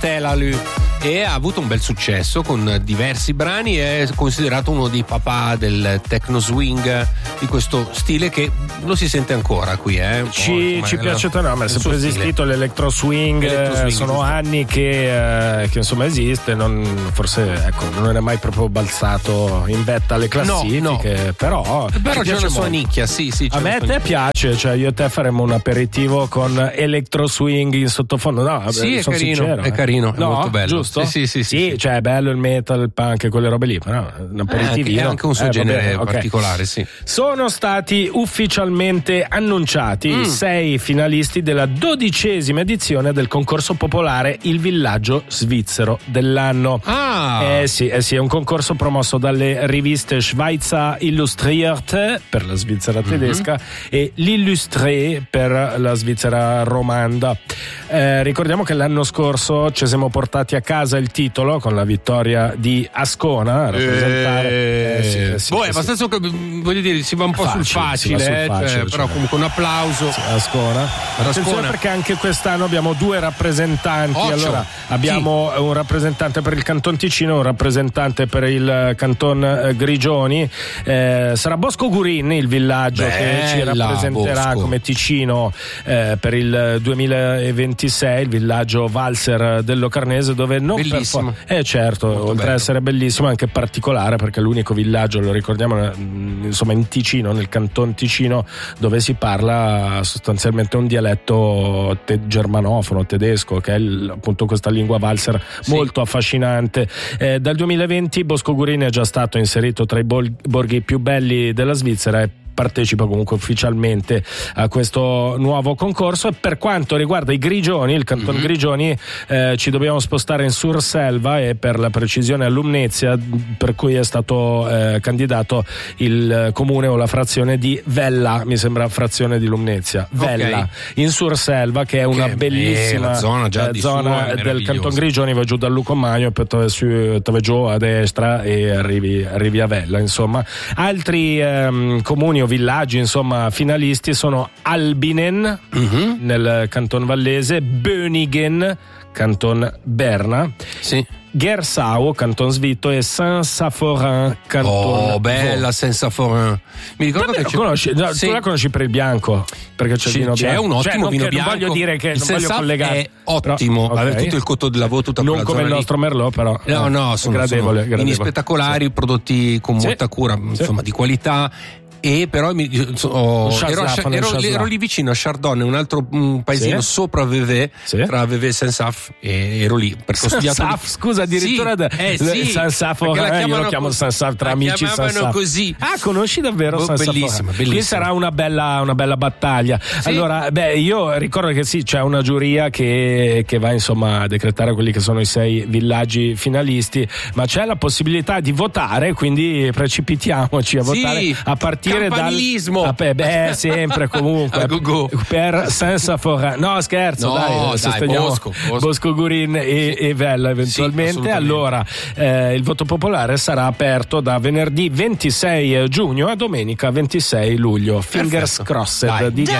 Stella lui, e ha avuto un bel successo con diversi brani, è considerato uno dei papà del techno swing, di questo stile che lo si sente ancora qui, ci piace tanto, ma è sempre esistito l'electro swing, sono anni che insomma esiste, forse ecco non è mai proprio balzato in vetta alle classifiche, però c'è una sua nicchia, sì, a me te piace, cioè io e te faremo un aperitivo con electro swing in sottofondo, sì, è carino, sincero, è carino, è molto bello, giusto? Sì, cioè è bello il metal, il punk e quelle robe lì, però un aperitivo è anche un suo genere particolare, sì. Sono stati ufficialmente annunciati 6 finalisti della 12ª edizione del concorso popolare Il Villaggio Svizzero dell'anno. Sì, è un concorso promosso dalle riviste Schweizer Illustrierte per la Svizzera tedesca e l'Illustré per la Svizzera romanda. Ricordiamo che l'anno scorso ci siamo portati a casa il titolo con la vittoria di Ascona a rappresentare. È abbastanza, voglio dire, si va un po' sul facile, però comunque un applauso. Sì, Ascona. Attenzione perché anche quest'anno abbiamo 2 rappresentanti. Allora abbiamo un rappresentante per il Canton Ticino e un rappresentante per il Canton Grigioni. Sarà Bosco Gurin il villaggio che ci rappresenterà come Ticino per il 2026, il villaggio valser del Locarnese, dove non bellissimo. Certo, molto oltre ad essere bellissimo, anche particolare perché è l'unico villaggio, lo ricordiamo, insomma in Ticino, nel Canton Ticino, dove si parla sostanzialmente un dialetto germanofono, tedesco, che è appunto questa lingua valser molto affascinante. Dal 2020 Bosco Gurin è già stato inserito tra i borghi più belli della Svizzera e partecipa comunque ufficialmente a questo nuovo concorso. E per quanto riguarda i Grigioni, il Canton Grigioni, ci dobbiamo spostare in Surselva e per la precisione a Lumnezia, per cui è stato candidato il comune o la frazione di Vella, mi sembra frazione di Lumnezia, Vella, in Surselva, che è una bellissima zona del Canton Grigioni. Va giù dal Lucomagno, poi tove giù a destra e arrivi a Vella, insomma. Altri comuni villaggi insomma finalisti sono Albinen nel Canton Vallese, Bönigen Canton Berna, Gersau Canton Svito e Saint-Saphorin Canton bella Saint-Saphorin. Mi ricordo che tu la conosci per il bianco, perché c'è un ottimo vino bianco. Non voglio dire che il non voglio collegare, è ottimo, aveva tutto il cotto di lavoro, tutta non come il nostro Merlot, però sono gradevole. Vini spettacolari, prodotti con molta cura, insomma di qualità. E però ero lì vicino a Chardonnay, un altro paesino sopra Vevey, tra Vevey e Saint-Saf, e ero lì perché ho studiato scusa, addirittura Saint-Saf, io lo chiamo Saint-Saf tra amici, Saint-Saf così. Conosci davvero Saint-Saf? Bellissima. Qui sarà una bella battaglia. Allora, io ricordo che c'è una giuria che va insomma a decretare quelli che sono i 6 villaggi finalisti, ma c'è la possibilità di votare, quindi precipitiamoci a votare a partire campanilismo sempre comunque per Saint-Saphorin. No, scherzo, dai, Bosco Gurin e Vella eventualmente. Allora il voto popolare sarà aperto da venerdì 26 giugno a domenica 26 luglio. Fingers crossed.